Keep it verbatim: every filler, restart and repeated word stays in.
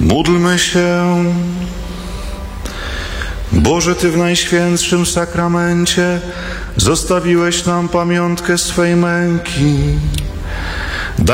Módlmy się. Boże, Ty w Najświętszym Sakramencie zostawiłeś nam pamiątkę swej męki.